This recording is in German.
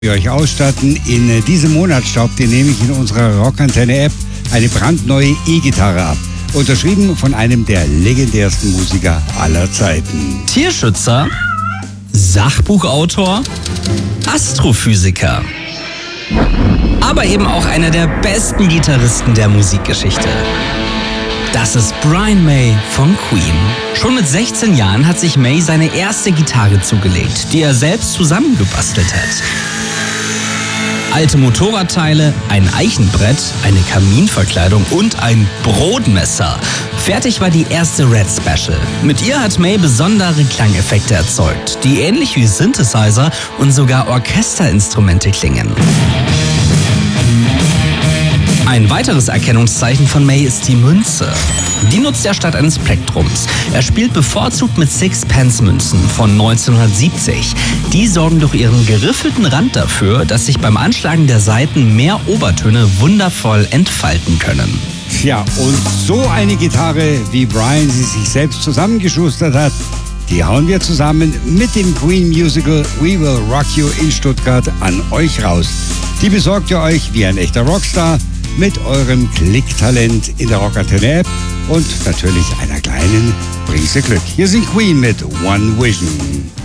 Wir euch ausstatten. In diesem Monat staubt ihr nämlich in unserer Rockantenne-App eine brandneue E-Gitarre ab. Unterschrieben von einem der legendärsten Musiker aller Zeiten. Tierschützer, Sachbuchautor, Astrophysiker, aber eben auch einer der besten Gitarristen der Musikgeschichte. Das ist Brian May von Queen. Schon mit 16 Jahren hat sich May seine erste Gitarre zugelegt, die er selbst zusammengebastelt hat. Alte Motorradteile, ein Eichenbrett, eine Kaminverkleidung und ein Brotmesser. Fertig war die erste Red Special. Mit ihr hat May besondere Klangeffekte erzeugt, die ähnlich wie Synthesizer und sogar Orchesterinstrumente klingen. Ein weiteres Erkennungszeichen von May ist die Münze. Die nutzt er statt eines Plektrums. Er spielt bevorzugt mit Sixpence-Münzen von 1970. Die sorgen durch ihren geriffelten Rand dafür, dass sich beim Anschlagen der Saiten mehr Obertöne wundervoll entfalten können. Ja, und so eine Gitarre, wie Brian sie sich selbst zusammengeschustert hat, die hauen wir zusammen mit dem Queen Musical We Will Rock You in Stuttgart an euch raus. Die besorgt ihr euch wie ein echter Rockstar mit eurem Klicktalent in der Rockantenne-App und natürlich einer kleinen Prise Glück. Hier sind Queen mit One Vision.